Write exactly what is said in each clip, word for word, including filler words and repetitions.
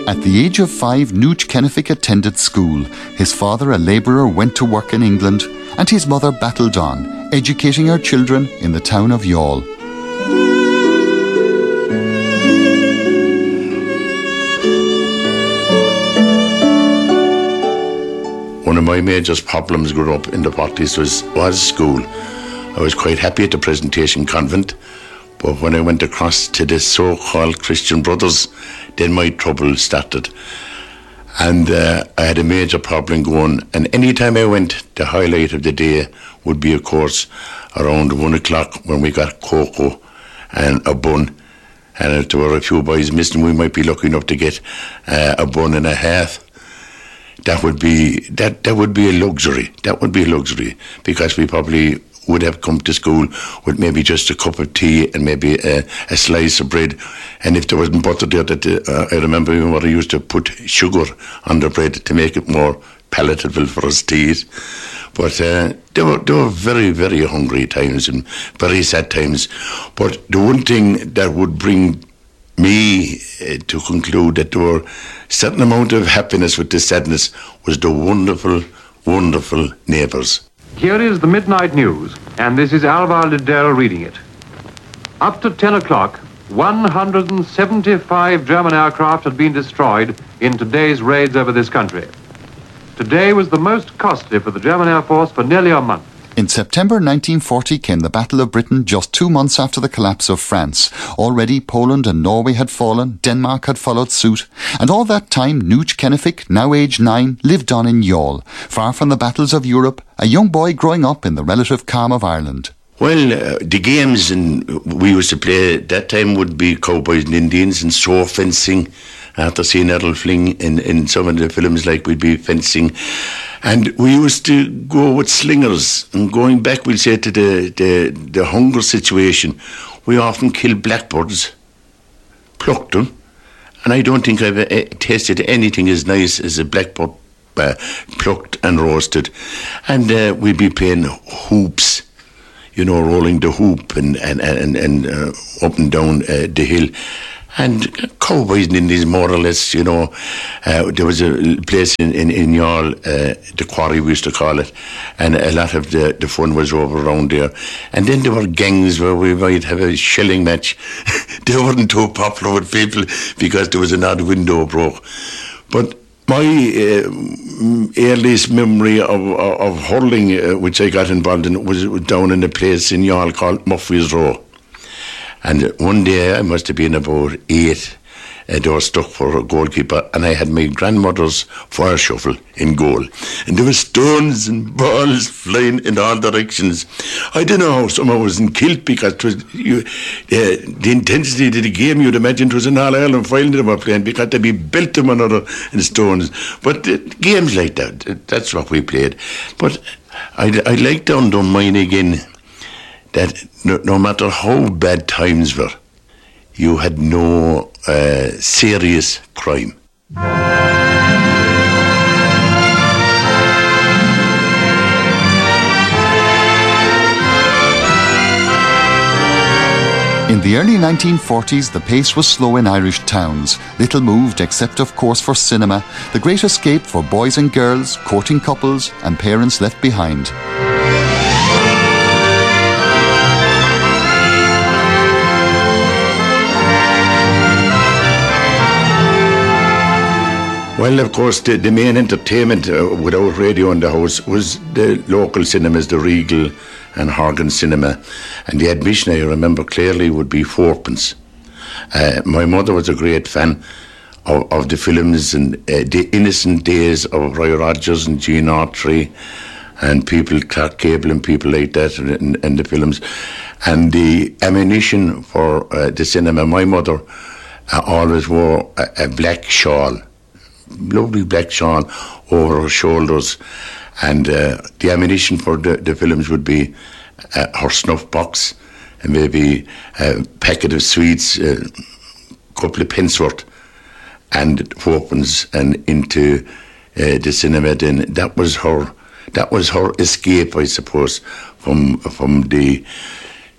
At the age of five, Nooch Kennefick attended school. His father, a labourer, went to work in England, and his mother battled on, educating her children in the town of Youghal. One of my major problems growing up in the forties was, was school. I was quite happy at the Presentation Convent, but when I went across to the so-called Christian Brothers, then my trouble started. And uh, I had a major problem going, and any time I went, the highlight of the day would be, of course, around one o'clock when we got cocoa and a bun. And if there were a few boys missing, we might be lucky enough to get uh, a bun and a half. That would be that that would be a luxury. That would be a luxury, because we probably would have come to school with maybe just a cup of tea and maybe a, a slice of bread. And if there wasn't butter there, that uh, I remember my mother used to put sugar on the bread to make it more palatable for us to eat. But uh, they were they were very, very hungry times and very sad times. But the one thing that would bring me uh, to conclude that there were a certain amount of happiness with the sadness was the wonderful, wonderful neighbours. Here is the midnight news, and this is Alvar Liddell reading it. Up to ten o'clock, one hundred seventy-five German aircraft had been destroyed in today's raids over this country. Today was the most costly for the German Air Force for nearly a month. In September nineteen forty came the Battle of Britain, just two months after the collapse of France. Already Poland and Norway had fallen, Denmark had followed suit, and all that time Nooch Kennefick, now aged nine, lived on in Youghal, far from the battles of Europe, a young boy growing up in the relative calm of Ireland. Well, uh, the games and we used to play at that time would be cowboys and Indians and saw fencing. After seeing Errol Flynn in, in some of the films, like we'd be fencing. And we used to go with slingers. And going back, we'll say, to the, the, the hunger situation, we often killed blackbirds, plucked them. And I don't think I've uh, tasted anything as nice as a blackbird uh, plucked and roasted. And uh, we'd be playing hoops, you know, rolling the hoop and, and, and, and uh, up and down uh, the hill. And cowboys and Indians, more or less, you know. Uh, there was a place in, in, in Youghal, uh, the quarry we used to call it, and a lot of the, the fun was over around there. And then there were gangs where we might have a shelling match. They weren't too popular with people because there was an odd window broke. But my uh, earliest memory of, of, of hurling, uh, which I got involved in, was down in a place in Youghal called Murphy's Row. And one day I must have been about eight, uh, they were stuck for a goalkeeper, and I had my grandmother's fire shovel in goal. And there were stones and balls flying in all directions. I don't know how someone wasn't killed, because it was, you, uh, the intensity of the game, you'd imagine it was an All-Ireland final they were playing, because they'd be belting one another in stones. But uh, games like that, that's what we played. But I'd, I'd like to undermine again that no, no matter how bad times were, you had no uh, serious crime. In the early nineteen forties, the pace was slow in Irish towns. Little moved, except of course for cinema, the great escape for boys and girls, courting couples and parents left behind. Well, of course, the, the main entertainment uh, without radio in the house was the local cinemas, the Regal and Horgan Cinema. And the admission, I remember clearly, would be fourpence. Uh, my mother was a great fan of, of the films and uh, the innocent days of Roy Rogers and Gene Autry and people, Clark Gable and people like that, and, and the films. And the ammunition for uh, the cinema, my mother uh, always wore a, a black shawl. Lovely black shawl over her shoulders, and uh, the ammunition for the, the films would be uh, her snuff box and maybe a packet of sweets, a couple of pence worth, and fourpence, and into uh, the cinema. Then that was her, that was her escape, I suppose, from from the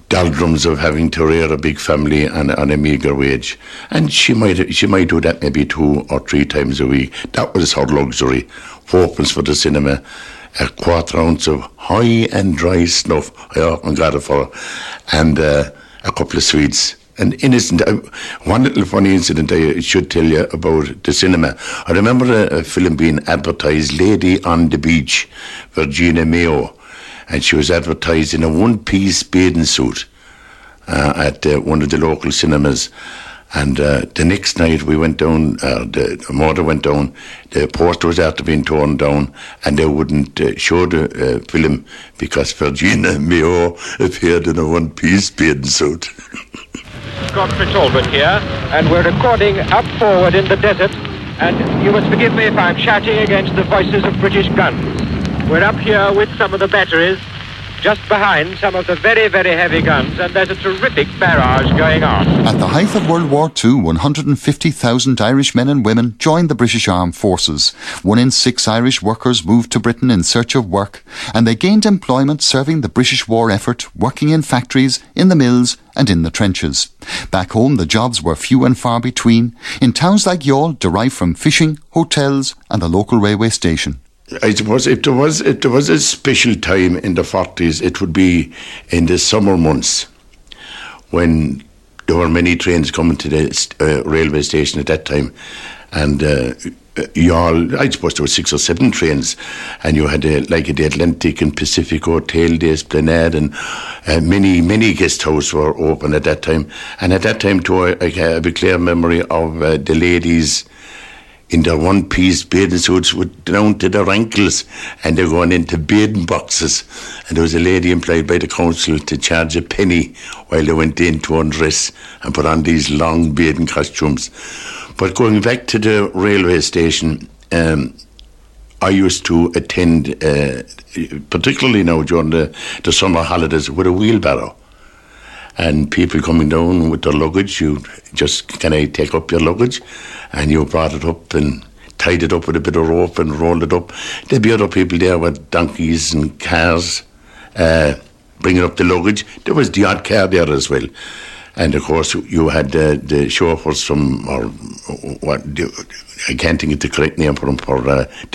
doldrums of having to rear a big family on, on a meagre wage. And she might she might do that maybe two or three times a week. That was her luxury. Fourpence for the cinema, a quarter ounce of high and dry snuff, I often got it for her, and uh, a couple of sweets. And innocent, uh, one little funny incident I should tell you about the cinema. I remember a, a film being advertised, Lady on the Beach, Virginia Mayo, and she was advertised in a one-piece bathing suit uh, at uh, one of the local cinemas. And uh, the next night we went down, uh, the, the motor went down, the poster was after being torn down, and they wouldn't uh, show the uh, film because Virginia Mayo appeared in a one-piece bathing suit. Godfrey Talbot here, and we're recording up forward in the desert, and you must forgive me if I'm shouting against the voices of British guns. We're up here with some of the batteries, just behind some of the very, very heavy guns, and there's a terrific barrage going on. At the height of World War Two, one hundred fifty thousand Irish men and women joined the British Armed Forces. One in six Irish workers moved to Britain in search of work, and they gained employment serving the British war effort, working in factories, in the mills, and in the trenches. Back home, the jobs were few and far between, in towns like Youghal, derived from fishing, hotels, and the local railway station. I suppose if there was if there was a special time in the forties, it would be in the summer months when there were many trains coming to the uh, railway station at that time, and uh, you all, I suppose there were six or seven trains, and you had uh, like the Atlantic and Pacific Hotel, the Esplanade, and uh, many many guest houses were open at that time. And at that time too, I, I have a clear memory of uh, the ladies in their one-piece bathing suits with down to their ankles, and they're going into bathing boxes. And there was a lady employed by the council to charge a penny while they went in to undress and put on these long bathing costumes. But going back to the railway station, um, I used to attend, uh, particularly now during the, the summer holidays, with a wheelbarrow. And people coming down with their luggage, you just kind of take up your luggage, and you brought it up and tied it up with a bit of rope and rolled it up. There'd be other people there with donkeys and cars uh, bringing up the luggage. There was the odd car there as well. And of course, you had uh, the chauffeurs from, or what, I can't think of the correct name for them, for uh,